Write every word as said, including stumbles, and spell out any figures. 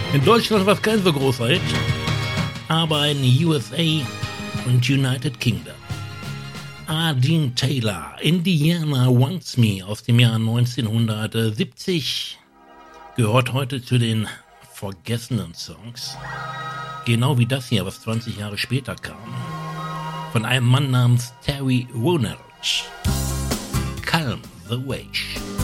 In Deutschland war es kein so großer Hit, aber in U S A und United Kingdom. Ardeen Taylor, Indiana Wants Me aus dem Jahr neunzehnhundertsiebzig, gehört heute zu den vergessenen Songs. Genau wie das hier, was zwanzig Jahre später kam. Von einem Mann namens Terry Ronalds. Calm the Wave.